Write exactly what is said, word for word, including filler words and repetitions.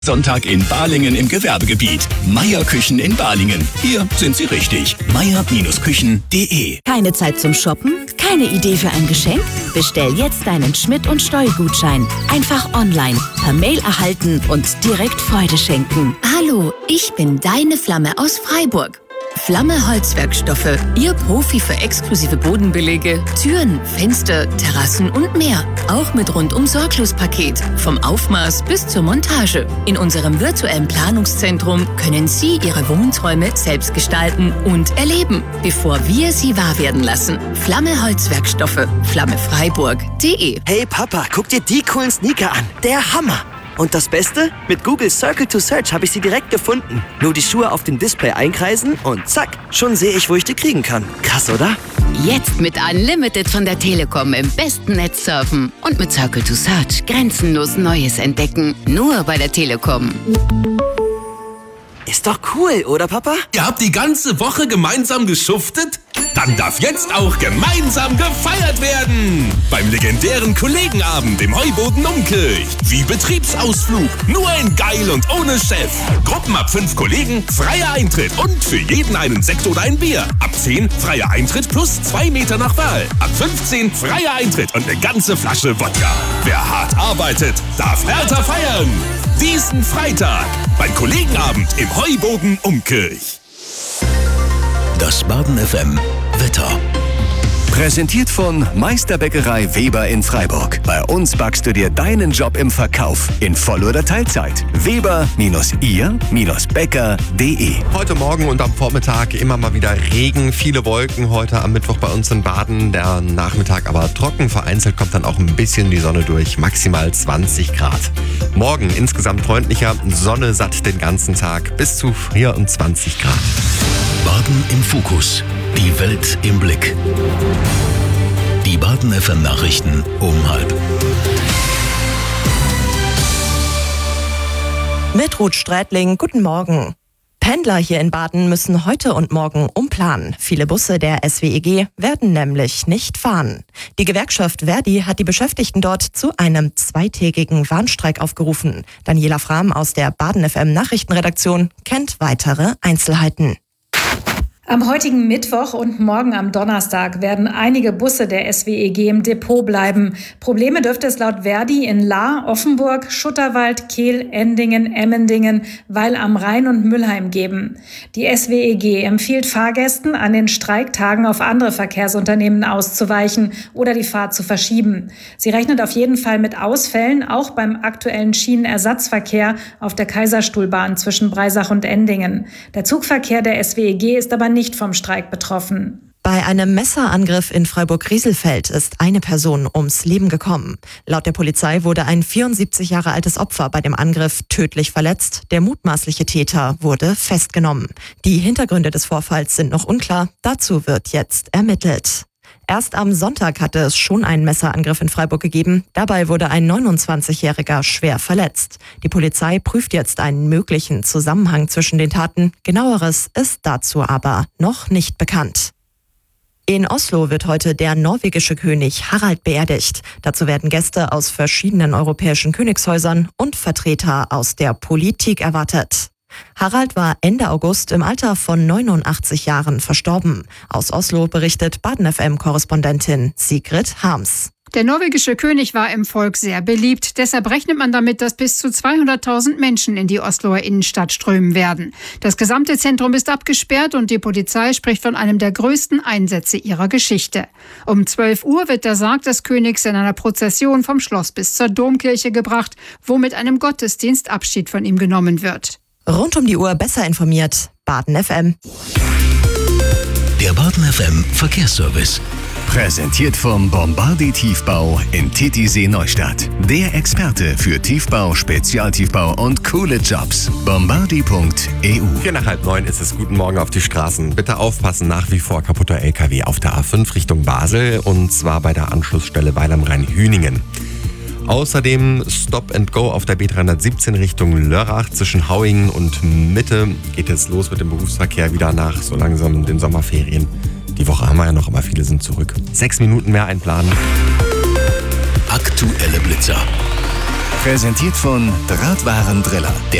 Sonntag in Balingen im Gewerbegebiet. Meier Küchen in Balingen. Hier sind Sie richtig. meier Küchen punkt de. Keine Zeit zum Shoppen? Keine Idee für ein Geschenk? Bestell jetzt deinen Schmidt und Steu-Gutschein. Einfach online, per Mail erhalten und direkt Freude schenken. Hallo, ich bin deine Flamme aus Freiburg. Flamme Holzwerkstoffe, Ihr Profi für exklusive Bodenbelege, Türen, Fenster, Terrassen und mehr. Auch mit Rundum-Sorglos-Paket, vom Aufmaß bis zur Montage. In unserem virtuellen Planungszentrum können Sie Ihre Wohnträume selbst gestalten und erleben, bevor wir sie wahr werden lassen. Flamme Holzwerkstoffe, flammefreiburg punkt de. Hey Papa, guck dir die coolen Sneaker an. Der Hammer! Und das Beste? Mit Google Circle to Search habe ich sie direkt gefunden. Nur die Schuhe auf dem Display einkreisen und zack, schon sehe ich, wo ich die kriegen kann. Krass, oder? Jetzt mit Unlimited von der Telekom im besten Netz surfen und mit Circle to Search grenzenlos Neues entdecken. Nur bei der Telekom. Ist doch cool, oder Papa? Ihr habt die ganze Woche gemeinsam geschuftet? Dann darf jetzt auch gemeinsam gefeiert werden. Beim legendären Kollegenabend im Heuboden Umkirch. Wie Betriebsausflug, nur in geil und ohne Chef. Gruppen ab fünf Kollegen, freier Eintritt und für jeden einen Sekt oder ein Bier. Ab zehn freier Eintritt plus zwei Meter nach Wahl. Ab fünfzehn freier Eintritt und eine ganze Flasche Wodka. Wer hart arbeitet, darf härter feiern. Diesen Freitag beim Kollegenabend im Heuboden Umkirch. Das Baden F M Wetter. Präsentiert von Meisterbäckerei Weber in Freiburg. Bei uns backst du dir deinen Job im Verkauf in Voll- oder Teilzeit. Weber ihr Bäcker punkt de. Heute Morgen und am Vormittag immer mal wieder Regen, viele Wolken heute am Mittwoch bei uns in Baden. Der Nachmittag aber trocken, vereinzelt kommt dann auch ein bisschen die Sonne durch, maximal zwanzig Grad. Morgen insgesamt freundlicher, Sonne satt den ganzen Tag, bis zu vierundzwanzig Grad. Baden im Fokus. Die Welt im Blick. Die Baden F M Nachrichten um halb. Mit Ruth Strätling, guten Morgen. Pendler hier in Baden müssen heute und morgen umplanen. Viele Busse der S W E G werden nämlich nicht fahren. Die Gewerkschaft Verdi hat die Beschäftigten dort zu einem zweitägigen Warnstreik aufgerufen. Daniela Frahm aus der Baden F M Nachrichtenredaktion kennt weitere Einzelheiten. Am heutigen Mittwoch und morgen am Donnerstag werden einige Busse der S W E G im Depot bleiben. Probleme dürfte es laut Verdi in Lahr, Offenburg, Schutterwald, Kehl, Endingen, Emmendingen, Weil am Rhein und Mülheim geben. Die S W E G empfiehlt Fahrgästen, an den Streiktagen auf andere Verkehrsunternehmen auszuweichen oder die Fahrt zu verschieben. Sie rechnet auf jeden Fall mit Ausfällen, auch beim aktuellen Schienenersatzverkehr auf der Kaiserstuhlbahn zwischen Breisach und Endingen. Der Zugverkehr der S W E G ist aber nicht vom Streik betroffen. Bei einem Messerangriff in Freiburg-Rieselfeld ist eine Person ums Leben gekommen. Laut der Polizei wurde ein vierundsiebzig Jahre altes Opfer bei dem Angriff tödlich verletzt. Der mutmaßliche Täter wurde festgenommen. Die Hintergründe des Vorfalls sind noch unklar. Dazu wird jetzt ermittelt. Erst am Sonntag hatte es schon einen Messerangriff in Freiburg gegeben. Dabei wurde ein neunundzwanzigjähriger schwer verletzt. Die Polizei prüft jetzt einen möglichen Zusammenhang zwischen den Taten. Genaueres ist dazu aber noch nicht bekannt. In Oslo wird heute der norwegische König Harald beerdigt. Dazu werden Gäste aus verschiedenen europäischen Königshäusern und Vertreter aus der Politik erwartet. Harald war Ende August im Alter von neunundachtzig Jahren verstorben. Aus Oslo berichtet Baden F M-Korrespondentin Sigrid Harms. Der norwegische König war im Volk sehr beliebt. Deshalb rechnet man damit, dass bis zu zweihunderttausend Menschen in die Osloer Innenstadt strömen werden. Das gesamte Zentrum ist abgesperrt und die Polizei spricht von einem der größten Einsätze ihrer Geschichte. Um zwölf Uhr wird der Sarg des Königs in einer Prozession vom Schloss bis zur Domkirche gebracht, wo mit einem Gottesdienst Abschied von ihm genommen wird. Rund um die Uhr besser informiert, Baden F M. Der Baden F M Verkehrsservice. Präsentiert vom Bombardi Tiefbau in Titisee Neustadt. Der Experte für Tiefbau, Spezialtiefbau und coole Jobs. Bombardi punkt e u. Vier nach halb neun ist es. Guten Morgen auf die Straßen. Bitte aufpassen, nach wie vor kaputter L K W auf der A fünf Richtung Basel und zwar bei der Anschlussstelle Weil am Rhein-Hüningen. Außerdem Stop and Go auf der B dreihundertsiebzehn Richtung Lörrach. Zwischen Hauingen und Mitte geht es los mit dem Berufsverkehr wieder nach so langsam den Sommerferien. Die Woche haben wir ja noch, aber viele sind zurück. Sechs Minuten mehr einplanen. Aktuelle Blitzer. Präsentiert von Drahtwaren Driller.